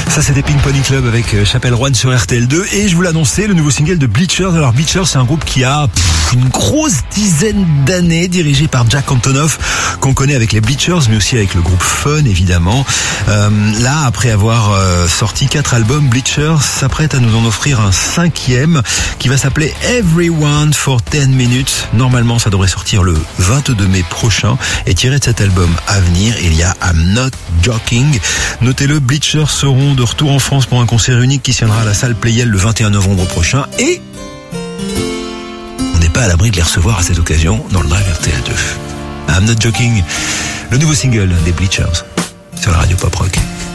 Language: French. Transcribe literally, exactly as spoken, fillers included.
Ça c'était Pink Pony Club avec Chapelle Roanne sur R T L deux et je vous l'annonçais, le nouveau single de Bleachers. Alors Bleachers, c'est un groupe qui a pff, une grosse dizaine d'années, dirigé par Jack Antonoff, qu'on connaît avec les Bleachers mais aussi avec le groupe Fun évidemment. Euh, là, après avoir euh, sorti quatre albums, Bleachers s'apprête à nous en offrir un cinquième qui va s'appeler Everyone for ten minutes. Normalement, ça devrait sortir le vingt-deux mai prochain et tiré de cet album à venir, il y a I'm Not Joking. Notez-le, Bleachers seront de retour en France pour un concert unique qui tiendra à la salle Playel le vingt et un novembre prochain et on n'est pas à l'abri de les recevoir à cette occasion dans le Drive R T L deux. I'm Not Joking, le nouveau single des Bleachers sur la radio Pop Rock.